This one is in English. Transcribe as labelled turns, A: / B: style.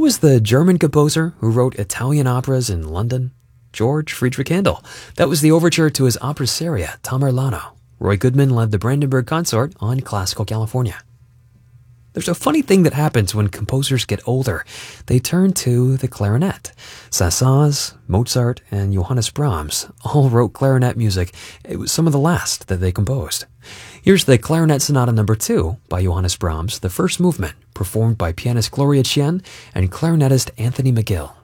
A: was the German composer who wrote Italian operas in London? George Friedrich Handel. That was the overture to his opera seria, Tamerlano. Roy Goodman led the Brandenburg Consort on Classical California. There's a funny thing that happens when composers get older. They turn to the clarinet. Saint-Saëns, Mozart, and Johannes Brahms all wrote clarinet music. It was some of the last that they composed. Here's the Clarinet Sonata No. 2 by Johannes Brahms, the first movement, performed by pianist Gloria Tchien and clarinetist Anthony McGill.